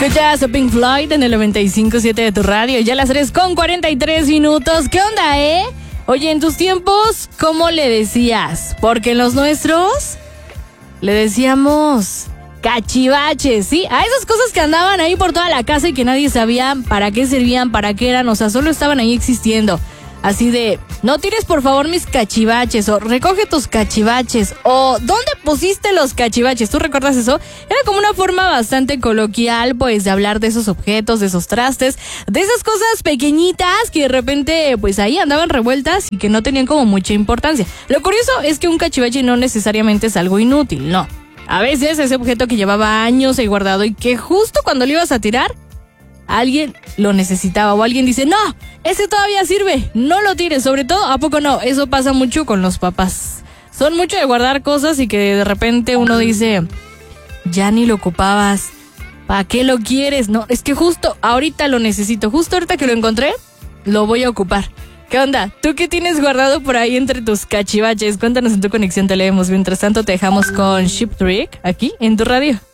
Escuchas a Pink Floyd en el 95.7 de tu radio. Ya las 3:43. ¿Qué onda, Oye, en tus tiempos, ¿cómo le decías? Porque en los nuestros le decíamos cachivaches, ¿sí? A esas cosas que andaban ahí por toda la casa y que nadie sabía para qué servían, para qué eran, o sea, solo estaban ahí existiendo. Así de, no tires por favor mis cachivaches, o recoge tus cachivaches, o ¿dónde pusiste los cachivaches? ¿Tú recuerdas eso? Era como una forma bastante coloquial, pues, de hablar de esos objetos, de esos trastes, de esas cosas pequeñitas que de repente, pues, ahí andaban revueltas y que no tenían como mucha importancia. Lo curioso es que un cachivache no necesariamente es algo inútil, no. A veces ese objeto que llevaba años ahí guardado y que justo cuando lo ibas a tirar, alguien lo necesitaba o alguien dice, no, ese todavía sirve, no lo tires. Sobre todo, ¿a poco no? Eso pasa mucho con los papás. Son mucho de guardar cosas y que de repente uno dice, ya ni lo ocupabas, ¿para qué lo quieres? No, es que justo ahorita lo necesito, justo ahorita que lo encontré, lo voy a ocupar. ¿Qué onda? ¿Tú qué tienes guardado por ahí entre tus cachivaches? Cuéntanos en tu conexión, te leemos. Mientras tanto te dejamos con Ship Trick aquí en tu radio.